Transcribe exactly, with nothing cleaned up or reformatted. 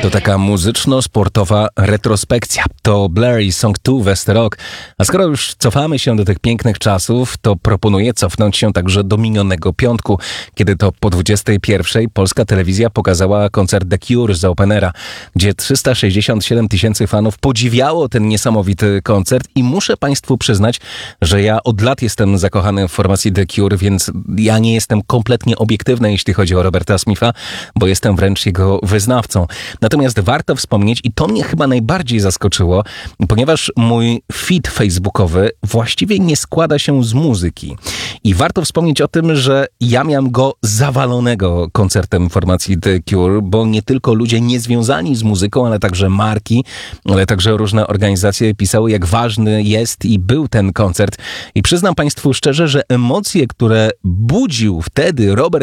To taka muzyczno-sportowa retrospekcja. To Blur i Song dwa West Rock. A skoro już cofamy się do tych pięknych czasów, to proponuję cofnąć się także do minionego piątku, kiedy to po dwudziestej pierwszej polska telewizja pokazała koncert The Cure z Openera, gdzie trzysta sześćdziesiąt siedem tysięcy fanów podziwiało ten niesamowity koncert i muszę Państwu przyznać, że ja od lat jestem zakochany w formacji The Cure, więc ja nie jestem kompletnie obiektywny, jeśli chodzi o Roberta Smitha, bo jestem wręcz jego wyznawcą. Natomiast warto wspomnieć, i to mnie chyba najbardziej zaskoczyło, ponieważ mój feed facebookowy właściwie nie składa się z muzyki. I warto wspomnieć o tym, że ja miałem go zawalonego koncertem formacji The Cure, bo nie tylko ludzie niezwiązani z muzyką, ale także marki, ale także różne organizacje pisały, jak ważny jest i był ten koncert. I przyznam Państwu szczerze, że emocje, które budził wtedy Robert